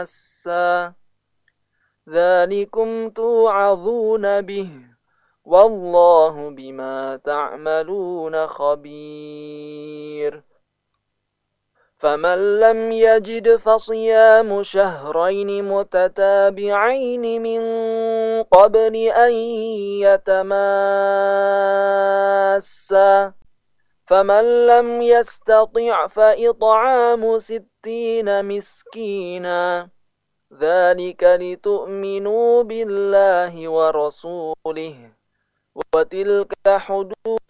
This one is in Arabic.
مسا ذلكم توعظون به والله بما تعملون خبير فمن لم يجد فصيام شهرين متتابعين من قبل أن يتماسا فمن لم يستطع فإطعام 60 مسكينا ذلك لتؤمنوا بالله ورسوله وتلك حدود